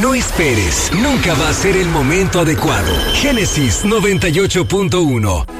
No esperes, nunca va a ser el momento adecuado. Génesis 98.1